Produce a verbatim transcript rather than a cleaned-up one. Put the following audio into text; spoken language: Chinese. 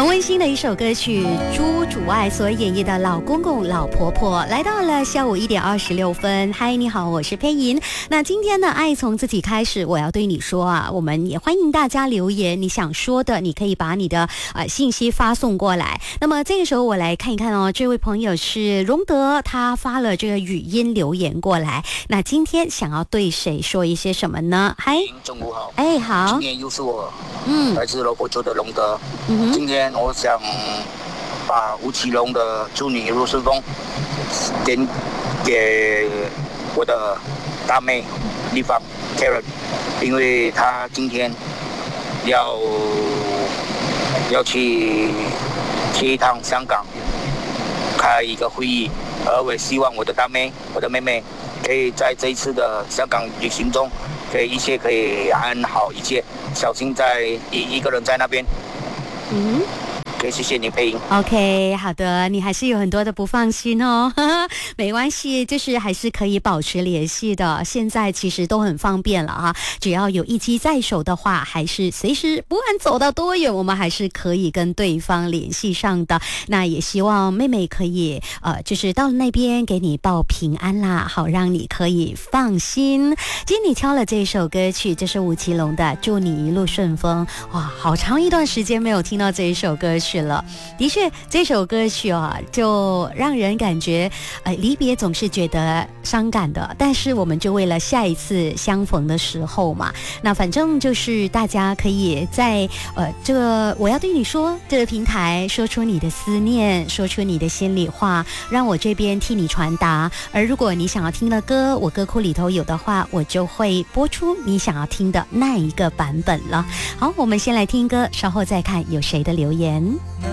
很温馨的一首歌曲，朱主爱所演绎的老公公老婆婆。来到了下午一点二十六分，嗨，你好，我是佩莹。那今天呢，爱从自己开始，我要对你说啊，我们也欢迎大家留言，你想说的，你可以把你的呃信息发送过来。那么这个时候我来看一看哦，这位朋友是荣德，他发了这个语音留言过来。那今天想要对谁说一些什么呢？嗨， 中午好， 哎，好， 今天又是我， 嗯， 来自罗伯州的荣德。 嗯哼， 今天我想把吴奇隆的《祝你一路顺风》点给我的大妹丽芳 Karen， 因为她今天要要去去一趟香港开一个会议，而我希望我的大妹、我的妹妹可以在这一次的香港旅行中，可以一切可以安好一切，小心在一一个人在那边。 嗯。 可以，谢谢你配音。 OK， 好的，你还是有很多的不放心哦，呵呵，没关系，就是还是可以保持联系的。现在其实都很方便了哈，只要有一机在手的话，还是随时不管走到多远，我们还是可以跟对方联系上的。那也希望妹妹可以呃，就是到那边给你报平安啦，好让你可以放心。今天你挑了这首歌曲，这是吴奇隆的《祝你一路顺风》。哇，好长一段时间没有听到这一首歌曲了。的确，这首歌曲啊，就让人感觉，呃，离别总是觉得伤感的。但是我们就为了下一次相逢的时候嘛，那反正就是大家可以在呃这个我要对你说这个平台说出你的思念，说出你的心里话，让我这边替你传达。而如果你想要听的歌，我歌库里头有的话，我就会播出你想要听的那一个版本了。好，我们先来听歌，稍后再看有谁的留言。